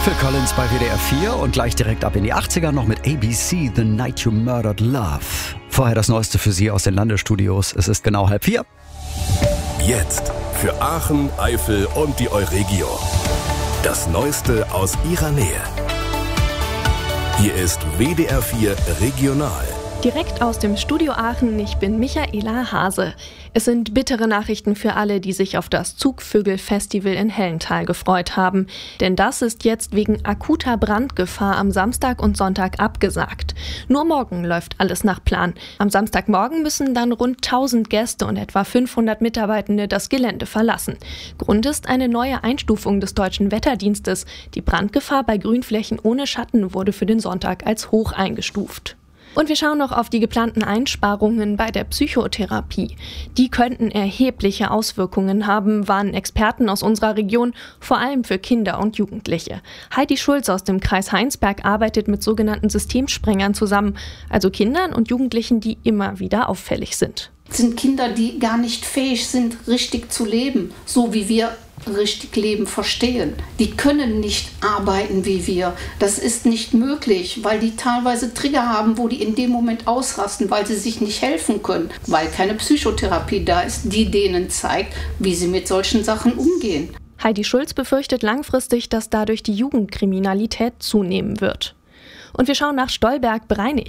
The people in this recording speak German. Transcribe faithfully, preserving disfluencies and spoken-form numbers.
Phil Collins bei W D R vier und gleich direkt ab in die achtziger noch mit A B C, The Night You Murdered Love. Vorher das Neueste für Sie aus den Landesstudios. Es ist genau halb vier. Jetzt für Aachen, Eifel und die Euregio. Das Neueste aus Ihrer Nähe. Hier ist W D R vier Regional. Direkt aus dem Studio Aachen, ich bin Michaela Hase. Es sind bittere Nachrichten für alle, die sich auf das Zugvögel-Festival in Hellenthal gefreut haben. Denn das ist jetzt wegen akuter Brandgefahr am Samstag und Sonntag abgesagt. Nur morgen läuft alles nach Plan. Am Samstagmorgen müssen dann rund tausend Gäste und etwa fünfhundert Mitarbeitende das Gelände verlassen. Grund ist eine neue Einstufung des Deutschen Wetterdienstes. Die Brandgefahr bei Grünflächen ohne Schatten wurde für den Sonntag als hoch eingestuft. Und wir schauen noch auf die geplanten Einsparungen bei der Psychotherapie. Die könnten erhebliche Auswirkungen haben, warnen Experten aus unserer Region, vor allem für Kinder und Jugendliche. Heidi Schulz aus dem Kreis Heinsberg arbeitet mit sogenannten Systemsprengern zusammen, also Kindern und Jugendlichen, die immer wieder auffällig sind. Es sind Kinder, die gar nicht fähig sind, richtig zu leben, so wie wir richtig Leben verstehen. Die können nicht arbeiten wie wir. Das ist nicht möglich, weil die teilweise Trigger haben, wo die in dem Moment ausrasten, weil sie sich nicht helfen können, weil keine Psychotherapie da ist, die denen zeigt, wie sie mit solchen Sachen umgehen. Heidi Schulz befürchtet langfristig, dass dadurch die Jugendkriminalität zunehmen wird. Und wir schauen nach Stolberg-Breinig.